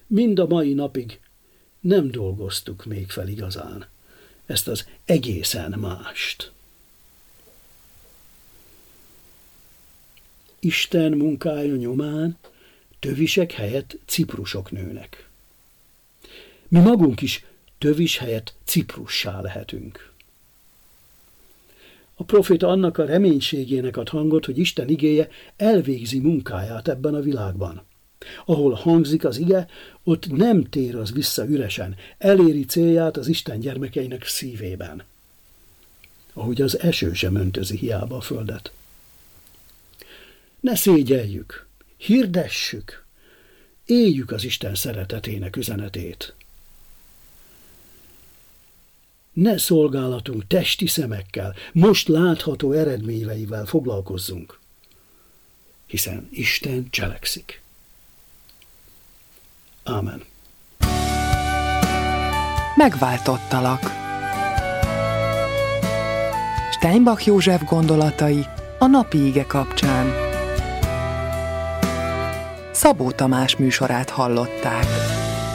mind a mai napig nem dolgoztuk még fel igazán ezt az egészen mást. Isten munkája nyomán tövisek helyett ciprusok nőnek. Mi magunk is tövis helyett ciprussá lehetünk. A proféta annak a reménységének ad hangot, hogy Isten igéje elvégzi munkáját ebben a világban. Ahol hangzik az ige, ott nem tér az vissza üresen, eléri célját az Isten gyermekeinek szívében. Ahogy az eső sem öntözi hiába a földet. Ne szégyeljük, hirdessük, éljük az Isten szeretetének üzenetét. Ne szolgálatunk testi szemekkel, most látható eredményeivel foglalkozzunk, hiszen Isten cselekszik. Ámen. Megváltottalak. Steinbach József gondolatai a napi ige kapcsán. Szabó Tamás műsorát hallották.